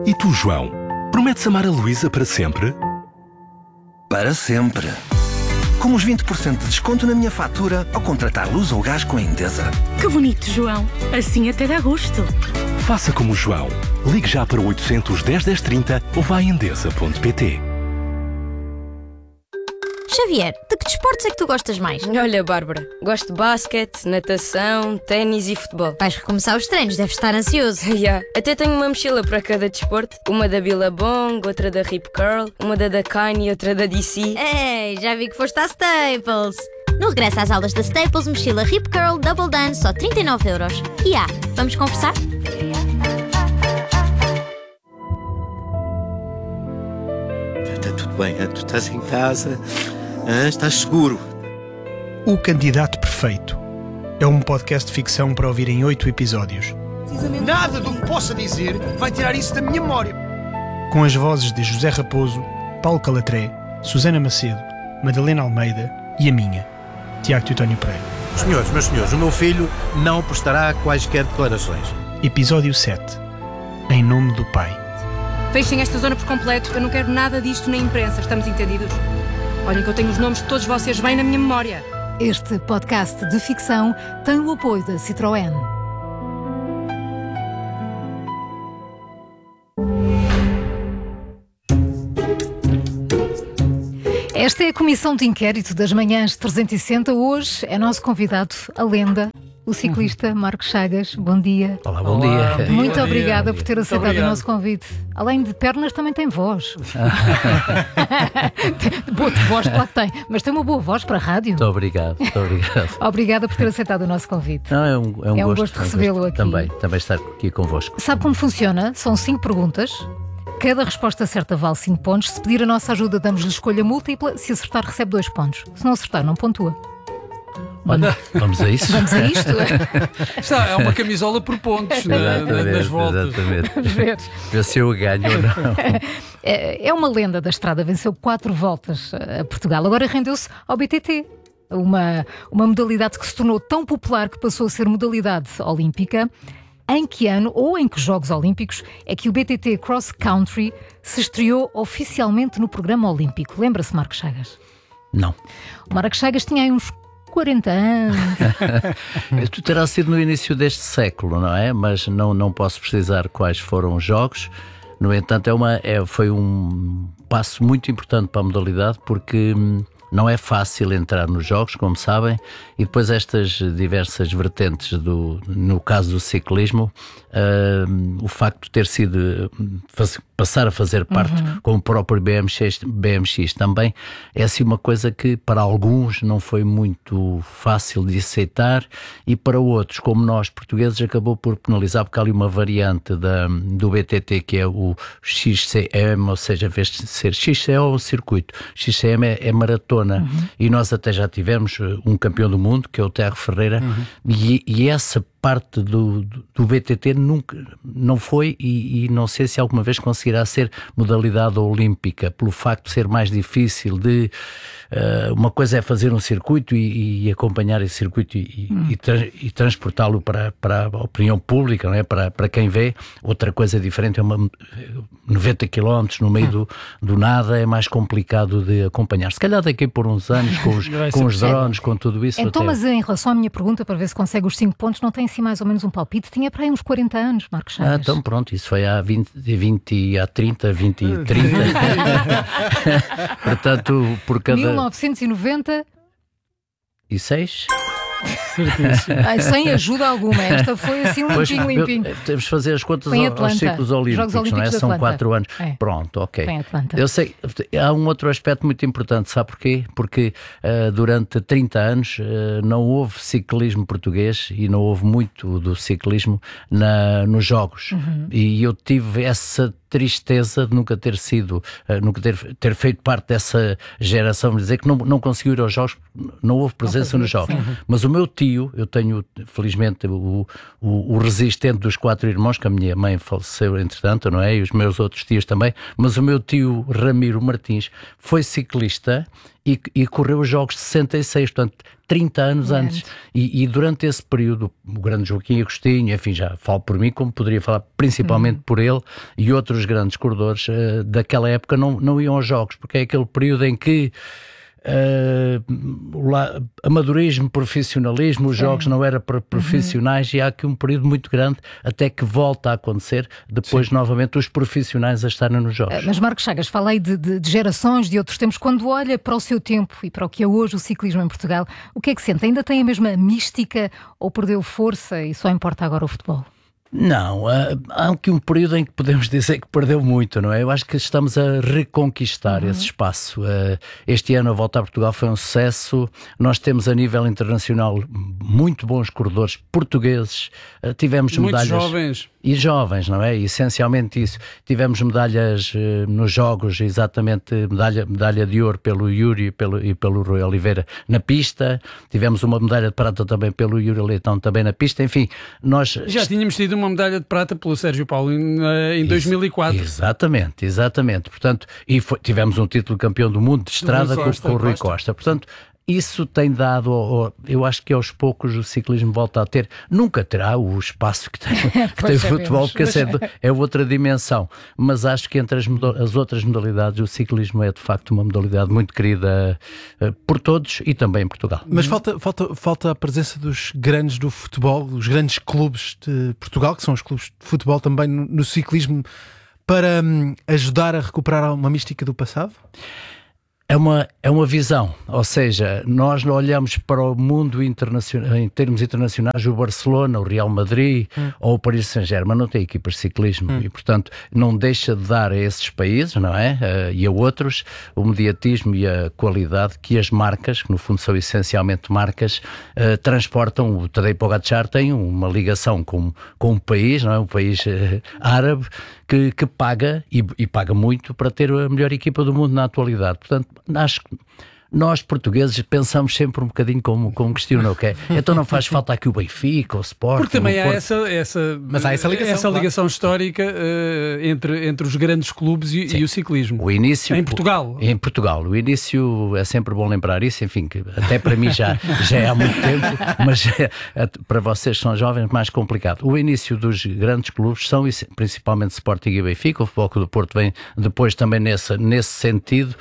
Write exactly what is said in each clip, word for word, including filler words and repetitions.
E tu, João? Prometes amar a Luísa para sempre? Para sempre. Com os vinte por cento de desconto na minha fatura ao contratar luz ou gás com a Endesa. Que bonito, João. Assim até dá gosto. Faça como o João. Ligue já para o oitocentos, dez, dez, trinta ou vá a endesa ponto pt. Xavier, de que desportos é que tu gostas mais? Olha, Bárbara, gosto de basquete, natação, ténis e futebol. Vais recomeçar os treinos, deves estar ansioso. Yeah. Até tenho uma mochila para cada desporto. Uma da Billabong, outra da Rip Curl, uma da Dakine e outra da D C. Ei, já vi que foste à Staples. No regresso às aulas da Staples, mochila Rip Curl Double Done, só trinta e nove euros. E ah, vamos conversar? Está tudo bem, tu estás em casa, ah, estás seguro. O Candidato Perfeito é um podcast de ficção para ouvir em oito episódios. Nada do que possa dizer vai tirar isso da minha memória. Com as vozes de José Raposo, Paulo Calatré, Susana Macedo, Madalena Almeida e a minha, Tiago Teutónio Pereira. Senhores, meus senhores, o meu filho não prestará quaisquer declarações. Episódio sete. Em nome do Pai. Fechem esta zona por completo, eu não quero nada disto na imprensa, estamos entendidos? Olhem que eu tenho os nomes de todos vocês bem na minha memória. Este podcast de ficção tem o apoio da Citroën. Esta é a Comissão de Inquérito das Manhãs trezentos e sessenta. Hoje é nosso convidado, a lenda, o ciclista Marcos Chagas. Bom dia. Olá, bom Olá, dia. Muito bom obrigada dia. por ter aceitado Muito o nosso convite. Além de pernas, também tem voz. Boa voz, claro que tem, mas tem uma boa voz para a rádio. Muito obrigado, muito obrigado. Obrigada por ter aceitado o nosso convite. Não, é um, é um é um gosto, gosto recebê-lo aqui. Também, também estar aqui convosco. Sabe como funciona? São cinco perguntas. Cada resposta certa vale cinco pontos. Se pedir a nossa ajuda, damos-lhe escolha múltipla. Se acertar, recebe dois pontos. Se não acertar, não pontua. Olha, vamos a isso? Vamos a isto? Está, é uma camisola por pontos na, na, nas voltas. Exatamente. Vamos ver. Ver se eu ganho ou não. É uma lenda da estrada. Venceu quatro voltas a Portugal. Agora rendeu-se ao B T T. Uma, uma modalidade que se tornou tão popular que passou a ser modalidade olímpica. Em que ano ou em que Jogos Olímpicos é que o B T T Cross Country se estreou oficialmente no programa olímpico? Lembra-se, Marcos Chagas? Não. O Marcos Chagas tinha aí uns quarenta anos. Tu terá sido no início deste século, não é? Mas não, não posso precisar quais foram os jogos. No entanto, é uma, é, foi um passo muito importante para a modalidade porque hum, não é fácil entrar nos jogos, como sabem, e depois estas diversas vertentes, do, no caso do ciclismo, uh, o facto de ter sido, faz, passar a fazer parte uhum. com o próprio B M X, B M X também, é assim uma coisa que para alguns não foi muito fácil de aceitar e para outros, como nós portugueses, acabou por penalizar, porque há ali uma variante da, do B T T que é o X C M, ou seja, em vez de ser X C M é o circuito, X C M é, é maratona. Uhum. E nós até já tivemos um campeão do mundo, que é o Terro Ferreira, uhum. e, e essa parte do, do, do B T T nunca, não foi e, e não sei se alguma vez conseguirá ser modalidade olímpica, pelo facto de ser mais difícil de... Uh, uma coisa é fazer um circuito e, e acompanhar esse circuito e, hum. e, tra- e transportá-lo para, para a opinião pública, não é? para, para quem vê. Outra coisa diferente é uma noventa quilómetros no meio hum. do, do nada, é mais complicado de acompanhar. Se calhar daqui por uns anos com os, com os drones, com tudo isso. Então, até... mas em relação à minha pergunta, para ver se consegue os cinco pontos, não tem assim mais ou menos um palpite? Tinha para aí uns quarenta anos, Marcos Chagas. Ah, então pronto, isso foi há vinte, vinte há trinta, vinte e trinta. Portanto, por cada... mil novecentos e noventa e seis? Ai, sem ajuda alguma, esta foi assim um pois, limpinho, limpinho. Eu, temos de fazer as contas ao, aos ciclos olímpicos, olímpicos, não é? São quatro anos. É. Pronto, ok. Tem Atlanta. Eu sei, há um outro aspecto muito importante, sabe porquê? Porque uh, durante trinta anos uh, não houve ciclismo português e não houve muito do ciclismo na, nos jogos. Uhum. E eu tive essa tristeza de nunca ter sido, uh, nunca ter, ter feito parte dessa geração, de dizer que não, não conseguiu ir aos jogos, não houve presença nos jogos. Uhum. Mas o meu tio, eu tenho, felizmente, o, o, o resistente dos quatro irmãos, que a minha mãe faleceu entretanto, não é? E os meus outros tios também, mas o meu tio Ramiro Martins foi ciclista e, e correu os Jogos de sessenta e seis, portanto, trinta anos Grande. antes. E, e durante esse período, o grande Joaquim Agostinho, enfim, já falo por mim, como poderia falar principalmente Uhum. por ele e outros grandes corredores uh, daquela época não, não iam aos Jogos, porque é aquele período em que Uh, o la- amadorismo, profissionalismo, os Sim. jogos não eram para profissionais, e há aqui um período muito grande até que volta a acontecer depois novamente os profissionais a estarem nos jogos. Uh, Mas Marcos Chagas, falei de, de, de gerações, de outros tempos. Quando olha para o seu tempo e para o que é hoje o ciclismo em Portugal, o que é que sente? Ainda tem a mesma mística ou perdeu força e só importa agora o futebol? Não, há, há aqui um período em que podemos dizer que perdeu muito, não é? Eu acho que estamos a reconquistar uhum. esse espaço. Uh, este ano a Volta a Portugal foi um sucesso. Nós temos a nível internacional muito bons corredores portugueses. Uh, tivemos Muitos medalhas... jovens. E jovens, não é? Essencialmente isso. Tivemos medalhas uh, nos Jogos, exatamente medalha, medalha de ouro pelo Yuri e pelo, e pelo Rui Oliveira na pista. Tivemos uma medalha de prata também pelo Yuri Leitão também na pista. Enfim, nós... Já tínhamos tido uma medalha de prata pelo Sérgio Paulo em, em dois mil e quatro. Exatamente, exatamente. Portanto, e foi, tivemos um título de campeão do mundo de estrada com, com o Rui Costa. Costa. Portanto, isso tem dado, eu acho que aos poucos o ciclismo volta a ter, nunca terá o espaço que tem, que tem o futebol, porque essa é, é outra dimensão, mas acho que entre as, as outras modalidades o ciclismo é de facto uma modalidade muito querida uh, por todos e também em Portugal. Mas falta, falta, falta a presença dos grandes do futebol, os grandes clubes de Portugal, que são os clubes de futebol também no, no ciclismo, para hum, ajudar a recuperar uma mística do passado? É uma, é uma visão, ou seja, nós olhamos para o mundo internacional, em termos internacionais, o Barcelona, o Real Madrid hum. ou o Paris Saint-Germain não tem equipas de ciclismo hum. e, portanto, não deixa de dar a esses países, não é? Uh, e a outros, o mediatismo e a qualidade que as marcas, que no fundo são essencialmente marcas, uh, transportam. O Tadej Pogacar tem uma ligação com, com um país, não é? Um país uh, árabe, que, que paga, e, e paga muito, para ter a melhor equipa do mundo na atualidade. Portanto, acho que nós portugueses pensamos sempre um bocadinho como, como Cristiano, ok? Então não faz falta aqui o Benfica, o Sport. Porque também há Porto. essa, essa, Mas há essa ligação, essa ligação claro. histórica uh, entre, entre os grandes clubes e, e o ciclismo. O início, em Portugal. Em Portugal. O início é sempre bom lembrar isso, enfim, que até para mim já, já é há muito tempo, mas é, para vocês que são jovens, mais complicado. O início dos grandes clubes são principalmente Sporting e Benfica. O Futebol Clube do Porto vem depois também nesse, nesse sentido.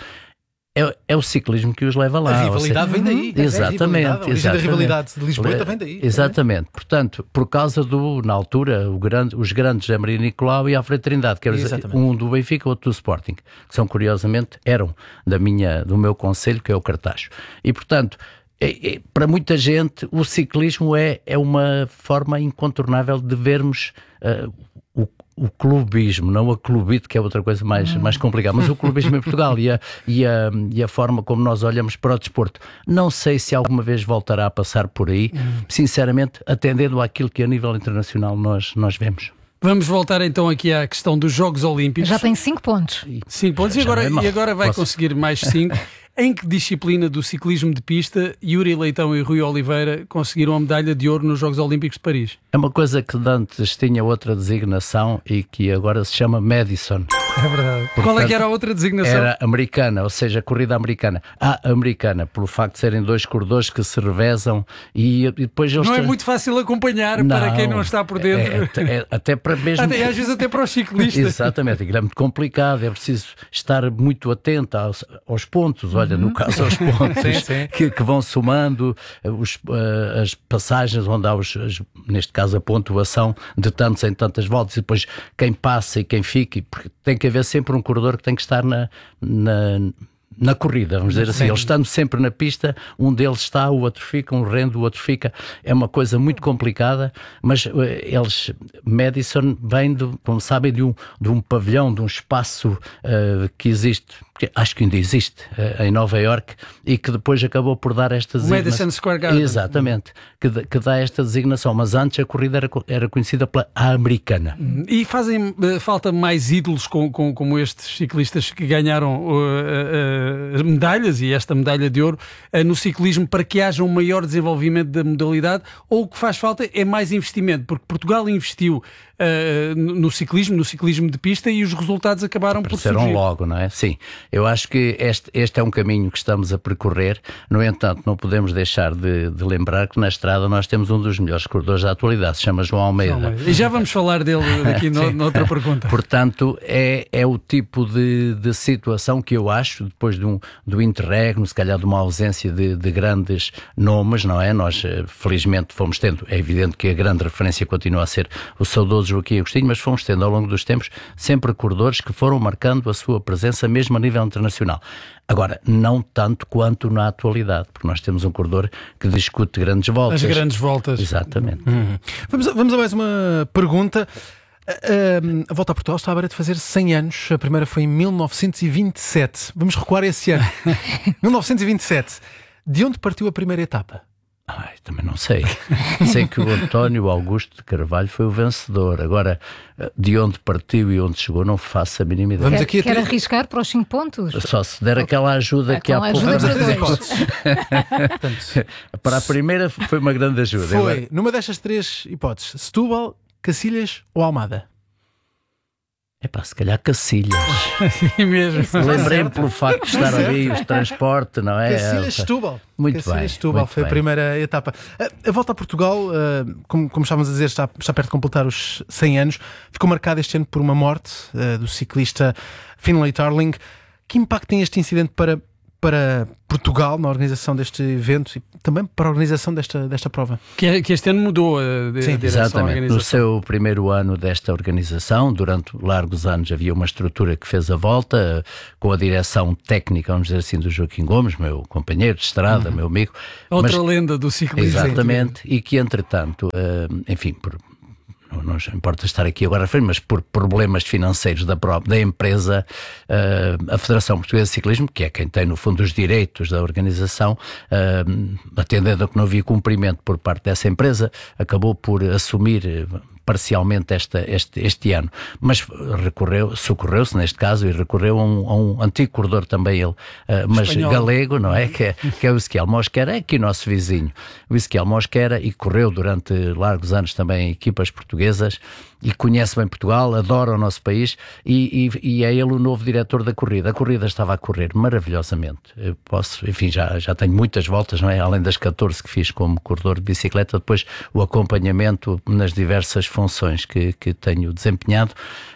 É, é o ciclismo que os leva lá. A rivalidade seja, vem daí. Exatamente. A origem da rivalidade de Lisboa vem daí. Exatamente. É. Portanto, por causa do, na altura, o grande, os grandes de Maria Nicolau e Alfredo Trindade, que era um do Benfica, outro do Sporting, que são, curiosamente, eram da minha, do meu concelho, que é o Cartacho. E, portanto, é, é, para muita gente, o ciclismo é, é uma forma incontornável de vermos uh, o o clubismo, não a clubite, que é outra coisa mais, hum. mais complicada, mas o clubismo em Portugal e a, e, a, e a forma como nós olhamos para o desporto. Não sei se alguma vez voltará a passar por aí, hum. sinceramente, atendendo àquilo que a nível internacional nós, nós vemos. Vamos voltar então aqui à questão dos Jogos Olímpicos. Já tem cinco pontos. cinco pontos e agora, é e agora vai Posso... conseguir mais cinco. Em que disciplina do ciclismo de pista Yuri Leitão e Rui Oliveira conseguiram a medalha de ouro nos Jogos Olímpicos de Paris? É uma coisa que antes tinha outra designação e que agora se chama Madison. É verdade. Portanto, qual é que era a outra designação? Era americana, ou seja, corrida americana. A americana, pelo facto de serem dois corredores que se revezam e, e depois eles... Não é muito fácil acompanhar não, para quem não está por dentro. É, é, até para mesmo... Até, às vezes até para os ciclistas. Exatamente, é muito complicado, é preciso estar muito atento aos, aos pontos, olha, uhum. no caso aos pontos sim, sim. Que, que vão somando os, uh, as passagens onde há, os, as, neste caso, a pontuação de tantos em tantas voltas e depois quem passa e quem fica, porque tem que haver sempre um corredor que tem que estar na, na, na corrida, vamos dizer assim, eles estando sempre na pista, um deles está, o outro fica, um rende, o outro fica, é uma coisa muito complicada, mas uh, eles, Madison vem, de, como sabem, de um, de um pavilhão, de um espaço uh, que existe, que acho que ainda existe, uh, em Nova Iorque, e que depois acabou por dar esta designação. Madison Square Garden. Exatamente, que, que dá esta designação, mas antes a corrida era, era conhecida pela americana. E fazem uh, falta mais ídolos com, com, como estes ciclistas que ganharam uh, uh, uh, medalhas, e esta medalha de ouro, uh, no ciclismo, para que haja um maior desenvolvimento da modalidade, ou o que faz falta é mais investimento, porque Portugal investiu uh, no ciclismo, no ciclismo de pista, e os resultados acabaram por surgir. Apareceram logo, não é? Sim. Eu acho que este, este é um caminho que estamos a percorrer. No entanto, não podemos deixar de, de lembrar que na estrada nós temos um dos melhores corredores da atualidade, se chama João Almeida. João Almeida. E já vamos falar dele aqui no, noutra pergunta. Portanto, é, é o tipo de, de situação que eu acho, depois de um, do interregno, se calhar de uma ausência de, de grandes nomes, não é? Nós, felizmente, fomos tendo, é evidente que a grande referência continua a ser o saudoso Joaquim Agostinho, mas fomos tendo ao longo dos tempos sempre corredores que foram marcando a sua presença mesmo a nível internacional. Agora, não tanto quanto na atualidade, porque nós temos um corredor que discute grandes voltas. As grandes voltas. Exatamente. Uhum. Vamos, a, vamos a mais uma pergunta. A, a, a Volta a Portugal está à beira de fazer cem anos. A primeira foi em mil novecentos e vinte e sete. Vamos recuar esse ano. mil novecentos e vinte e sete. De onde partiu a primeira etapa? Ai, também não sei. Sei que o António Augusto de Carvalho foi o vencedor. Agora, de onde partiu e onde chegou, não faço a mínima ideia. Vamos aqui quer, quer arriscar para os cinco pontos? Só se der aquela ajuda é, que há pouco. Vamos a dois. Para a primeira foi uma grande ajuda. Foi, numa destas três hipóteses, Setúbal, Cacilhas ou Almada? É pá, se calhar Cacilhas. Sim mesmo. Lembrei-me pelo facto de estar ali, o transporte, não é? Cacilhas, Setúbal. Muito Cacilhas, bem. Setúbal muito foi bem. a primeira etapa. A, a Volta a Portugal, uh, como, como estávamos a dizer, está, está perto de completar os cem anos. Ficou marcada este ano por uma morte uh, do ciclista Finlay Tarling. Que impacto tem este incidente para, para Portugal na organização deste evento e também para a organização desta, desta prova? Que, que este ano mudou a, de, Sim, a direção exatamente. da organização. No seu primeiro ano desta organização, durante largos anos havia uma estrutura que fez a volta, com a direção técnica, vamos dizer assim, do Joaquim Gomes, meu companheiro de estrada, uhum. meu amigo. Outra mas, lenda do ciclismo. Exatamente, e que entretanto, uh, enfim, por... não nos importa estar aqui agora a referir, mas por problemas financeiros da, própria, da empresa, uh, a Federação Portuguesa de Ciclismo, que é quem tem no fundo os direitos da organização, uh, atendendo a que não havia cumprimento por parte dessa empresa, acabou por assumir parcialmente esta, este, este ano, mas recorreu, socorreu-se neste caso e recorreu a um, a um antigo corredor também ele, uh, mas Espanhol. galego, não é? Que é, que é o Ezequiel Mosquera, é aqui nosso vizinho, o Ezequiel Mosquera, e correu durante largos anos também em equipas portuguesas e conhece bem Portugal, adora o nosso país e, e, e é ele o novo diretor da corrida. A corrida estava a correr maravilhosamente. Eu posso, enfim, já, já tenho muitas voltas, não é? Além das catorze que fiz como corredor de bicicleta, depois o acompanhamento nas diversas funções que, que tenho desempenhado.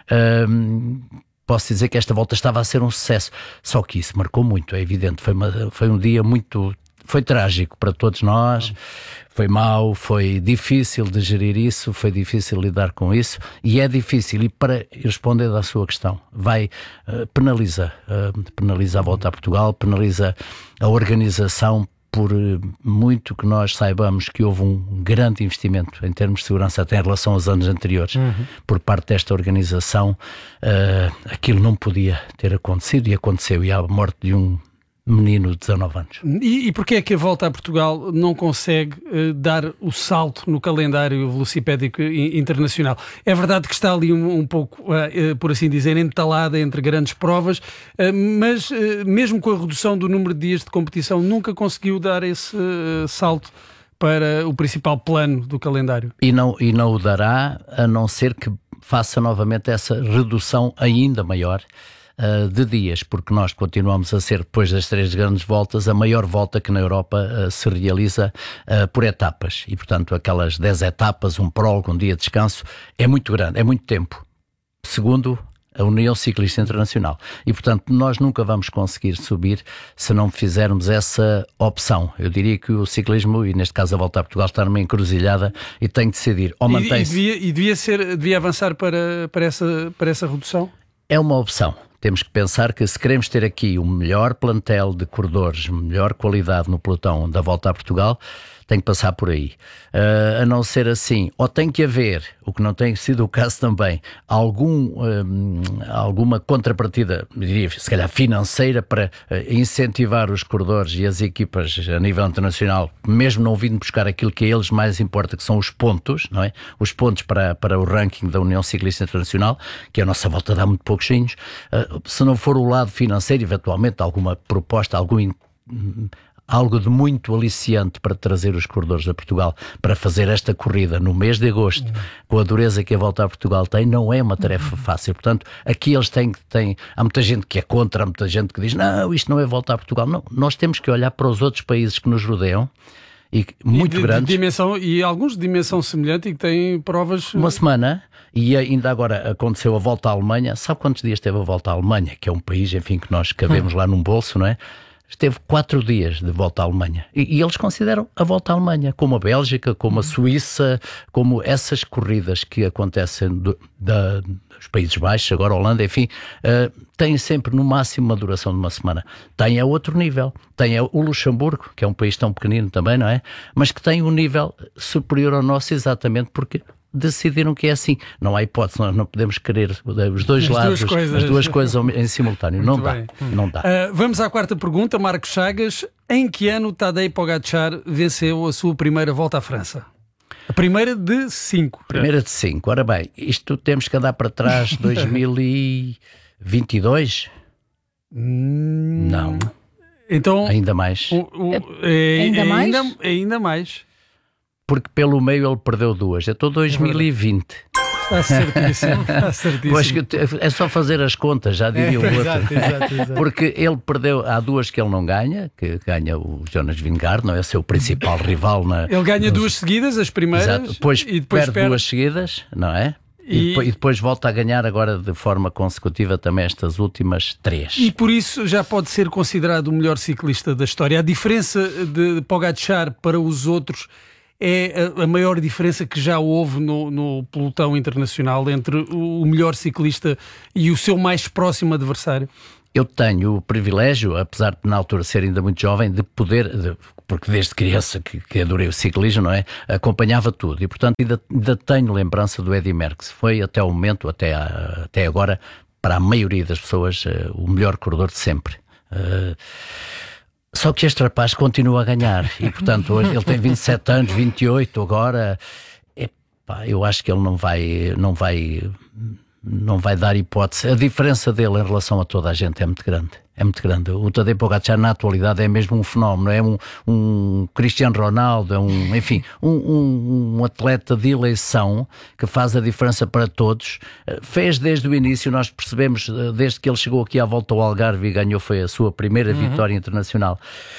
Um, posso dizer que esta volta estava a ser um sucesso, só que isso marcou muito, é evidente. Foi, uma, foi um dia muito... Foi trágico para todos nós, foi mau, foi difícil de gerir isso, foi difícil lidar com isso e é difícil, e para responder à sua questão, vai, uh, penaliza, uh, penaliza a volta a Portugal, penaliza a organização, por muito que nós saibamos que houve um grande investimento em termos de segurança até em relação aos anos anteriores, uhum. por parte desta organização, uh, aquilo não podia ter acontecido e aconteceu, e há a morte de um menino de dezanove anos. E, e porquê é que a Volta a Portugal não consegue uh, dar o salto no calendário velocipédico internacional? É verdade que está ali um, um pouco, uh, uh, por assim dizer, entalada entre grandes provas, uh, mas uh, mesmo com a redução do número de dias de competição, nunca conseguiu dar esse uh, salto para o principal plano do calendário. E não, e não o dará, a não ser que faça novamente essa redução ainda maior Uh, de dias, porque nós continuamos a ser, depois das três grandes voltas, a maior volta que na Europa uh, se realiza uh, por etapas, e portanto aquelas dez etapas, um prólogo, um dia de descanso, é muito grande, é muito tempo, segundo a União Ciclista Internacional, e portanto nós nunca vamos conseguir subir se não fizermos essa opção. Eu diria que o ciclismo, e neste caso a Volta a Portugal, está numa encruzilhada e tem de decidir, ou mantém-se... E, e, devia, e devia, ser, devia avançar para, para, essa, para essa redução? É uma opção. Temos que pensar que se queremos ter aqui o melhor plantel de corredores, melhor qualidade no pelotão da Volta a Portugal, tem que passar por aí. Uh, a não ser assim, ou tem que haver, o que não tem sido o caso também, algum, um, alguma contrapartida, diria, se calhar financeira, para uh, incentivar os corredores e as equipas a nível internacional, mesmo não vindo buscar aquilo que a eles mais importa, que são os pontos, não é? Os pontos para, para o ranking da União Ciclista Internacional, que a nossa volta dá muito pouquinhos. Uh, se não for o lado financeiro, eventualmente alguma proposta, algum in, algo de muito aliciante para trazer os corredores a Portugal para fazer esta corrida no mês de agosto, uhum. com a dureza que a volta a Portugal tem, não é uma tarefa uhum. fácil. Portanto, aqui eles têm, têm... Há muita gente que é contra, há muita gente que diz não, isto não é volta a Portugal. Não, nós temos que olhar para os outros países que nos rodeiam e muito e de, grandes. De dimensão, e alguns de dimensão semelhante e que têm provas... Uma semana, e ainda agora aconteceu a volta à Alemanha. Sabe quantos dias teve a volta à Alemanha? Que é um país, enfim, que nós cabemos hum. lá num bolso, não é? Esteve quatro dias de volta à Alemanha. E, e eles consideram a volta à Alemanha, como a Bélgica, como a Suíça, como essas corridas que acontecem do, da, dos Países Baixos, agora a Holanda, enfim, uh, têm sempre no máximo uma duração de uma semana. Tem a outro nível. Tem o Luxemburgo, que é um país tão pequenino também, não é? Mas que tem um nível superior ao nosso exatamente porque... decidiram que é assim. Não há hipótese, nós não podemos querer os dois as lados, duas coisas. as duas coisas em simultâneo. Não dá, não dá. Uh, vamos à quarta pergunta, Marcos Chagas. Em que ano Tadej Pogačar venceu a sua primeira volta à França? A primeira de cinco. Primeira de cinco. Ora bem, isto temos que andar para trás, dois mil e vinte e dois? Não. Então, ainda mais. O, o, é, ainda mais? Ainda, ainda mais. Porque pelo meio ele perdeu duas. Eu estou dois mil e vinte. Está certíssimo. Está certíssimo. Pois, é só fazer as contas, já diria é, o outro. Exato, exato, exato. Porque ele perdeu, há duas que ele não ganha, que ganha o Jonas Vingegaard, não é? Seu principal rival. Na, ele ganha nos... duas seguidas, as primeiras. Exato. Depois, e depois perde, perde duas seguidas, não é? E... E, depois, e depois volta a ganhar agora de forma consecutiva também estas últimas três. E por isso já pode ser considerado o melhor ciclista da história. A diferença de Pogačar para os outros é a maior diferença que já houve no, no pelotão internacional entre o melhor ciclista e o seu mais próximo adversário? Eu tenho o privilégio, apesar de na altura ser ainda muito jovem, de poder, de, porque desde criança que, que adorei o ciclismo, não é? Acompanhava tudo e, portanto, ainda, ainda tenho lembrança do Eddy Merckx. Foi até o momento, até, a, até agora, para a maioria das pessoas, uh, o melhor corredor de sempre. Uh, Só que este rapaz continua a ganhar e, portanto, hoje ele tem vinte e sete anos, vinte e oito agora. Epá, eu acho que ele não vai, não vai, não vai dar hipótese. A diferença dele em relação a toda a gente é muito grande. É muito grande. O Tadej Pogačar na atualidade é mesmo um fenómeno, é um, um Cristiano Ronaldo, é um, enfim, um, um, um atleta de eleição que faz a diferença para todos. Fez desde o início, nós percebemos, desde que ele chegou aqui à volta ao Algarve e ganhou, foi a sua primeira uhum. vitória internacional.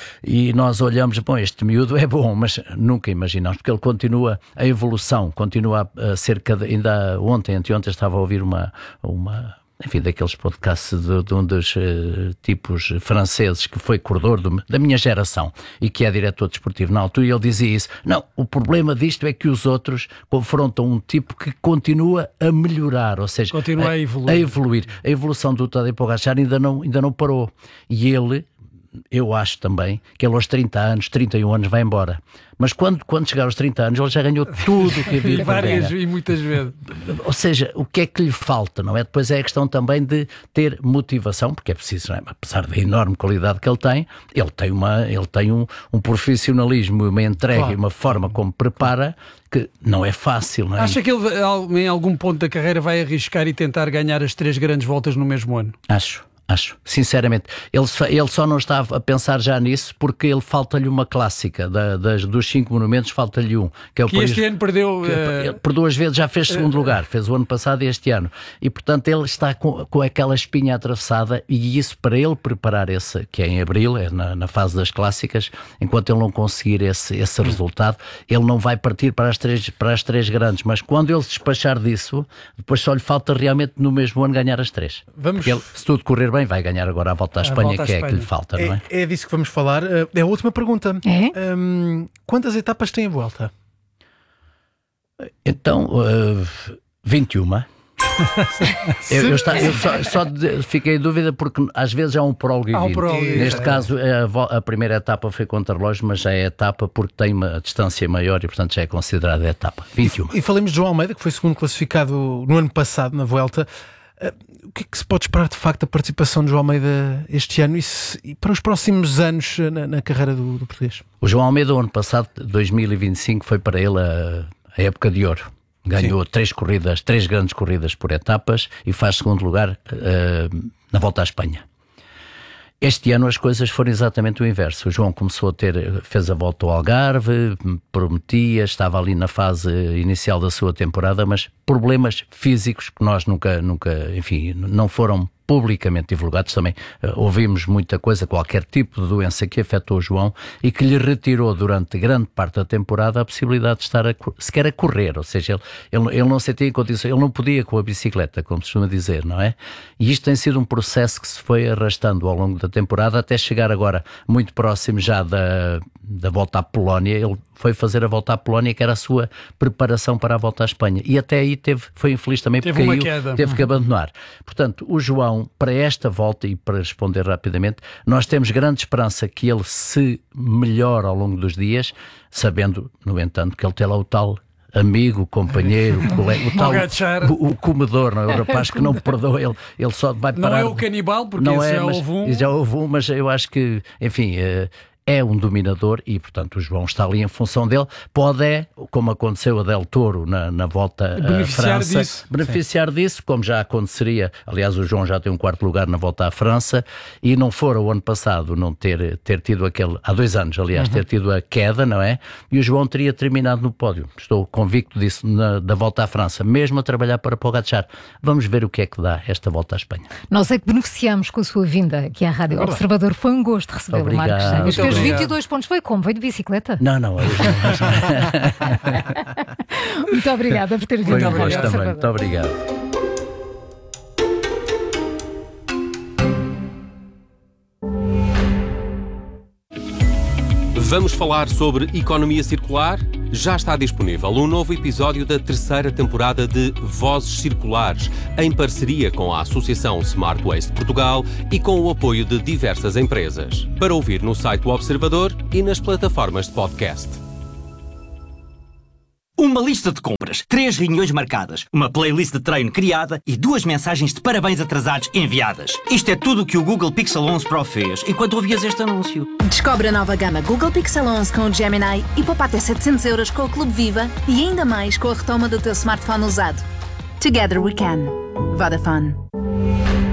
E nós olhamos, bom, este miúdo é bom, mas nunca imaginamos, porque ele continua a evolução, continua a ser, cada, ainda ontem, anteontem estava a ouvir uma... uma enfim, daqueles podcasts de, de um dos uh, tipos franceses que foi corredor do, da minha geração e que é diretor desportivo na altura, e ele dizia isso. Não, o problema disto é que os outros confrontam um tipo que continua a melhorar, ou seja, continua a, a, evoluir. a evoluir. A evolução do Tadej Pogačar ainda não, ainda não parou. E ele, eu acho também, que ele aos trinta anos, trinta e um anos vai embora. Mas quando, quando chegar aos trinta anos ele já ganhou tudo o que havia. E várias e muitas vezes. Ou seja, o que é que lhe falta, não é? Depois é a questão também de ter motivação, porque é preciso, não é? Apesar da enorme qualidade que ele tem, ele tem, uma, ele tem um, um profissionalismo, uma entrega claro. E uma forma como prepara que não é fácil, não é? Acha que ele em algum ponto da carreira vai arriscar e tentar ganhar as três grandes voltas no mesmo ano? Acho. Acho, sinceramente. Ele, ele só não está a pensar já nisso porque ele falta-lhe uma clássica. Da, das, dos cinco monumentos falta-lhe um. Que, é o que Paris, este ano perdeu... Que, uh... Por duas vezes já fez segundo uh... lugar. Fez o ano passado e este ano. E, portanto, ele está com, com aquela espinha atravessada e isso para ele preparar esse, que é em abril, é na, na fase das clássicas, enquanto ele não conseguir esse, esse resultado, ele não vai partir para as, três, para as três grandes. Mas quando ele se despachar disso, depois só lhe falta realmente no mesmo ano ganhar as três. Vamos... Porque ele, se tudo correr bem, vai ganhar agora a volta à Espanha, volta à que Espanha. É que lhe falta, é, não é? É disso que vamos falar. É a última pergunta. É? Um, quantas etapas tem a volta? Então, uh, vinte e uma. eu, eu, está, eu só, só de, fiquei em dúvida porque às vezes há um prólogo e Há um vinte. prólogo, Neste é. caso, a, a primeira etapa foi contra-relógio, mas já é etapa porque tem uma distância maior e, portanto, já é considerada etapa. vinte e um. E, e falemos de João Almeida, que foi segundo classificado no ano passado na Vuelta. Uh, o que é que se pode esperar de facto da participação de João Almeida este ano e, se, e para os próximos anos na, na carreira do, do português? O João Almeida, o ano passado, dois mil e vinte e cinco, foi para ele a, a época de ouro. Ganhou Sim. três corridas, três grandes corridas por etapas e faz segundo lugar uh, na Volta à Espanha. Este ano as coisas foram exatamente o inverso. O João começou a ter, fez a volta ao Algarve, prometia, estava ali na fase inicial da sua temporada, mas problemas físicos que nós nunca, nunca, enfim, não foram publicamente divulgados também. Uh, ouvimos muita coisa, qualquer tipo de doença que afetou o João e que lhe retirou durante grande parte da temporada a possibilidade de estar a, sequer a correr, ou seja, ele, ele, ele não sentia condições, ele não podia com a bicicleta, como se costuma dizer, não é? E isto tem sido um processo que se foi arrastando ao longo da temporada até chegar agora muito próximo já da, da volta à Polónia. Ele foi fazer a volta à Polónia, que era a sua preparação para a volta à Espanha. E até aí teve, foi infeliz também porque teve, caiu, teve que abandonar. Portanto, o João, para esta volta, e para responder rapidamente, nós temos grande esperança que ele se melhore ao longo dos dias, sabendo, no entanto, que ele tem lá o tal amigo, companheiro, colega, o tal o, o comedor, não é? O rapaz que não perdoa, ele, ele só vai parar. Não é o canibal, porque não esse é, já mas, houve um. Já houve um, mas eu acho que, enfim, é um dominador e, portanto, o João está ali em função dele. Pode, é, como aconteceu a Del Toro na, na volta à França, disso. beneficiar Sim. disso, como já aconteceria. Aliás, o João já tem um quarto lugar na volta à França e não fora o ano passado não ter, ter tido aquele, há dois anos, aliás, uhum. ter tido a queda, não é? E o João teria terminado no pódio. Estou convicto disso na, da volta à França, mesmo a trabalhar para Pogačar. Vamos ver o que é que dá esta volta à Espanha. Nós é que beneficiamos com a sua vinda aqui à Rádio Verdade. Observador. Foi um gosto recebê-lo, Marcos Chagas. Fez vinte e dois pontos. Foi como? Veio de bicicleta? Não, não. Eu não. Muito obrigada por ter vindo. Foi um gosto também. Muito obrigado. Vamos falar sobre economia circular? Já está disponível um novo episódio da terceira temporada de Vozes Circulares, em parceria com a Associação Smart Waste Portugal e com o apoio de diversas empresas. Para ouvir no site do Observador e nas plataformas de podcast. Uma lista de compras, três reuniões marcadas, uma playlist de treino criada e duas mensagens de parabéns atrasados enviadas. Isto é tudo o que o Google Pixel onze Pro fez enquanto ouvias este anúncio. Descobre a nova gama Google Pixel onze com o Gemini e poupa até setecentos euros com o Clube Viva e ainda mais com a retoma do teu smartphone usado. Together we can. Vodafone.